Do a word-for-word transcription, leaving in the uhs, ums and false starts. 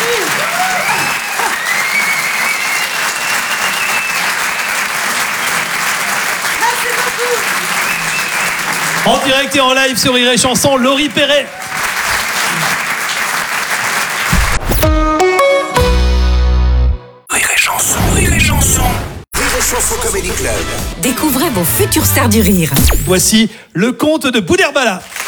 En direct et en live sur Rire et Chanson, Laurie Perret. Rire et Chanson, Rire et Chanson. Rire et Chanson Comedy Club. Découvrez vos futures stars du rire. Voici le conte de Boudherbala.